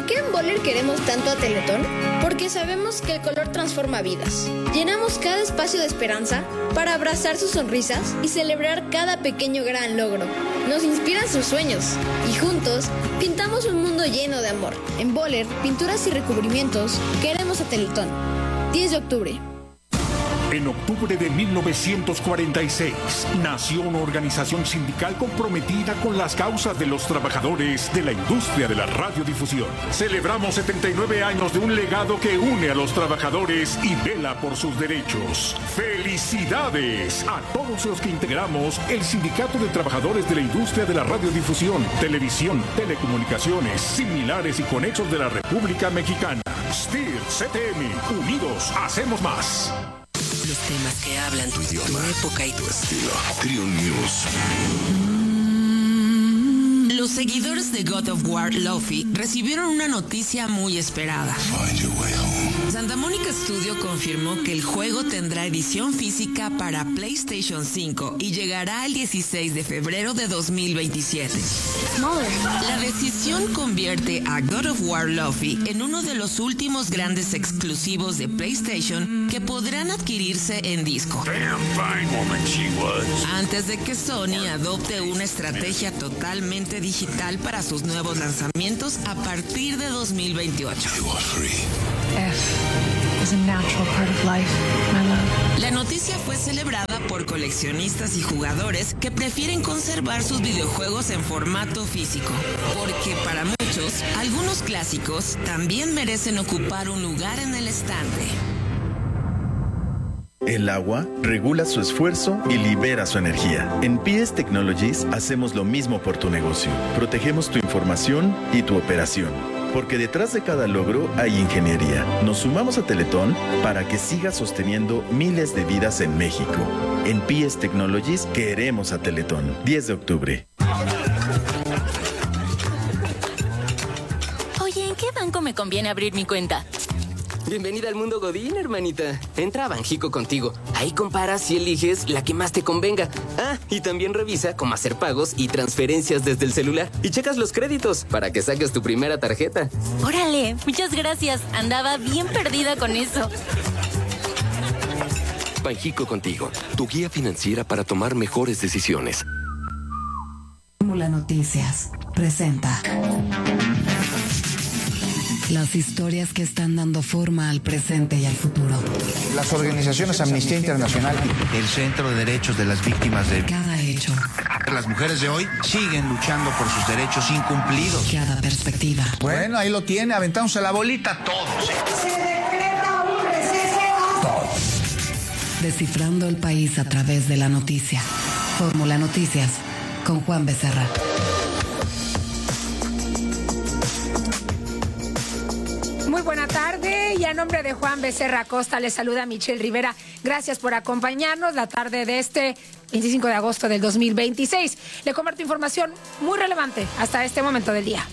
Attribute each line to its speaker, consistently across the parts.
Speaker 1: ¿Por qué en Boller queremos tanto a Teletón? Porque sabemos que el color transforma vidas. Llenamos cada espacio de esperanza para abrazar sus sonrisas y celebrar cada pequeño gran logro. Nos inspiran sus sueños y juntos pintamos un mundo lleno de amor. En Boller, pinturas y recubrimientos, queremos a Teletón. 10 de octubre.
Speaker 2: En octubre de 1946, nació una organización sindical comprometida con las causas de los trabajadores de la industria de la radiodifusión. Celebramos 79 años de un legado que une a los trabajadores y vela por sus derechos. ¡Felicidades a todos los que integramos el Sindicato de Trabajadores de la Industria de la Radiodifusión, Televisión, Telecomunicaciones, Similares y Conexos de la República Mexicana! STIR, CTM, unidos hacemos más.
Speaker 3: Los temas que hablan tu idioma, tu época y tu estilo.
Speaker 4: Trio News.
Speaker 3: Los seguidores de God of War Luffy recibieron una noticia muy esperada.
Speaker 4: Find your way home.
Speaker 3: Santa Mónica Studio confirmó que el juego tendrá edición física para PlayStation 5 y llegará el 16 de febrero de 2027. La decisión convierte a God of War Luffy en uno de los últimos grandes exclusivos de PlayStation que podrán adquirirse en disco. Antes de que Sony adopte una estrategia totalmente digital para sus nuevos lanzamientos a partir de 2028. La noticia fue celebrada por coleccionistas y jugadores que prefieren conservar sus videojuegos en formato físico, porque para muchos, algunos clásicos también merecen ocupar un lugar en el estante.
Speaker 5: El agua regula su esfuerzo y libera su energía. En PS Technologies hacemos lo mismo por tu negocio. Protegemos tu información y tu operación. Porque detrás de cada logro hay ingeniería. Nos sumamos a Teletón para que siga sosteniendo miles de vidas en México. En PS Technologies queremos a Teletón. 10 de octubre.
Speaker 6: Oye, ¿en qué banco me conviene abrir mi cuenta?
Speaker 7: Bienvenida al mundo Godín, hermanita. Entra a Banjico Contigo. Ahí comparas y eliges la que más te convenga. Ah, y también revisa cómo hacer pagos y transferencias desde el celular. Y checas los créditos para que saques tu primera tarjeta.
Speaker 6: Órale, muchas gracias. Andaba bien perdida con eso.
Speaker 4: Banjico Contigo, tu guía financiera para tomar mejores decisiones.
Speaker 8: Fórmula Noticias presenta las historias que están dando forma al presente y al futuro.
Speaker 9: Las organizaciones Amnistía Internacional y el Centro de Derechos de las Víctimas de
Speaker 8: cada hecho.
Speaker 9: Las mujeres de hoy siguen luchando por sus derechos incumplidos.
Speaker 8: Cada perspectiva.
Speaker 9: Bueno, ahí lo tiene, aventándose la bolita todos.
Speaker 8: Se decreta un receso. Todos. Descifrando el país a través de la noticia. Fórmula Noticias con Juan Becerra.
Speaker 10: Muy buena tarde y a nombre de Juan Becerra Acosta les saluda Michelle Rivera. Gracias por acompañarnos la tarde de este 25 de agosto del 2026. Le comparto información muy relevante hasta este momento del día.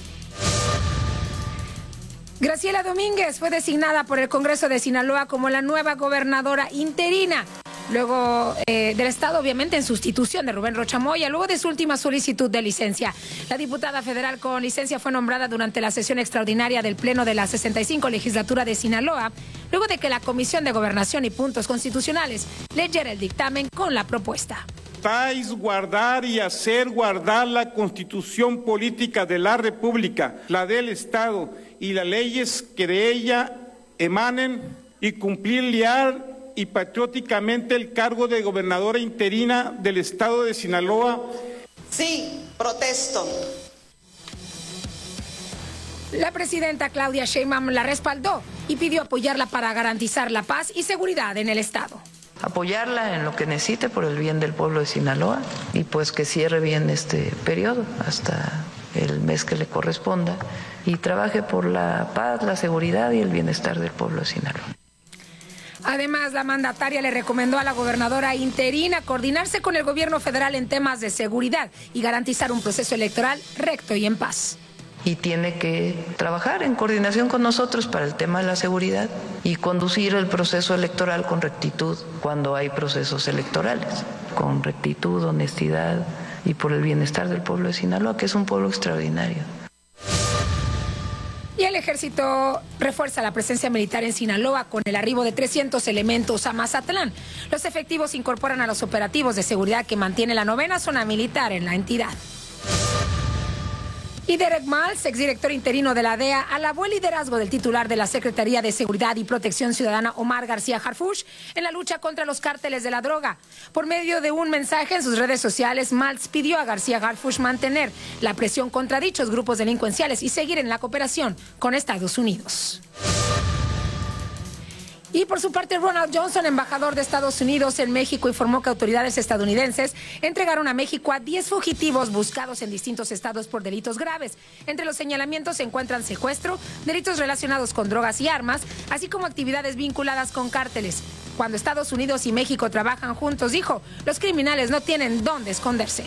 Speaker 10: Graciela Domínguez fue designada por el Congreso de Sinaloa como la nueva gobernadora interina. Luego del Estado, obviamente, en sustitución de Rubén Rocha Moya, luego de su última solicitud de licencia. La diputada federal con licencia fue nombrada durante la sesión extraordinaria del Pleno de la 65 Legislatura de Sinaloa, luego de que la Comisión de Gobernación y Puntos Constitucionales leyera el dictamen con la propuesta.
Speaker 11: Guardar y hacer guardar la Constitución Política de la República, la del Estado y las leyes que de ella emanen y cumplir leal y patrióticamente el cargo de gobernadora interina del Estado de Sinaloa.
Speaker 12: Sí, protesto.
Speaker 10: La presidenta Claudia Sheinbaum la respaldó y pidió apoyarla para garantizar la paz y seguridad en el Estado.
Speaker 13: Apoyarla en lo que necesite por el bien del pueblo de Sinaloa y pues que cierre bien este periodo hasta el mes que le corresponda y trabaje por la paz, la seguridad y el bienestar del pueblo de Sinaloa.
Speaker 10: Además, la mandataria le recomendó a la gobernadora interina coordinarse con el gobierno federal en temas de seguridad y garantizar un proceso electoral recto y en paz.
Speaker 13: Y tiene que trabajar en coordinación con nosotros para el tema de la seguridad y conducir el proceso electoral con rectitud cuando hay procesos electorales, con rectitud, honestidad y por el bienestar del pueblo de Sinaloa, que es un pueblo extraordinario.
Speaker 10: Y el ejército refuerza la presencia militar en Sinaloa con el arribo de 300 elementos a Mazatlán. Los efectivos se incorporan a los operativos de seguridad que mantiene la 9ª zona militar en la entidad. Y Derek Miles, exdirector interino de la DEA, alabó el liderazgo del titular de la Secretaría de Seguridad y Protección Ciudadana, Omar García Harfuch, en la lucha contra los cárteles de la droga. Por medio de un mensaje en sus redes sociales, Miles pidió a García Harfuch mantener la presión contra dichos grupos delincuenciales y seguir en la cooperación con Estados Unidos. Y por su parte, Ronald Johnson, embajador de Estados Unidos en México, informó que autoridades estadounidenses entregaron a México a 10 fugitivos buscados en distintos estados por delitos graves. Entre los señalamientos se encuentran secuestro, delitos relacionados con drogas y armas, así como actividades vinculadas con cárteles. Cuando Estados Unidos y México trabajan juntos, dijo, los criminales no tienen dónde esconderse.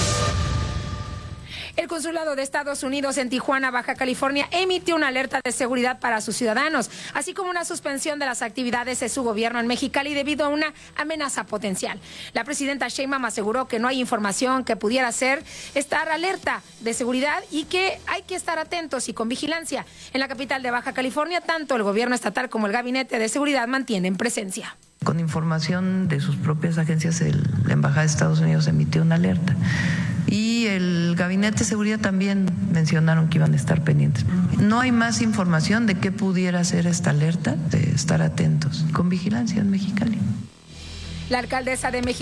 Speaker 10: El Consulado de Estados Unidos en Tijuana, Baja California, emitió una alerta de seguridad para sus ciudadanos, así como una suspensión de las actividades de su gobierno en Mexicali debido a una amenaza potencial. La presidenta Sheinbaum aseguró que no hay información que pudiera hacer estar alerta de seguridad y que hay que estar atentos y con vigilancia. En la capital de Baja California, tanto el gobierno estatal como el Gabinete de Seguridad mantienen presencia.
Speaker 13: Con información de sus propias agencias, la Embajada de Estados Unidos emitió una alerta. Y el Gabinete de Seguridad también mencionaron que iban a estar pendientes. No hay más información de qué pudiera ser esta alerta, de estar atentos, con vigilancia en Mexicali.
Speaker 10: La alcaldesa de México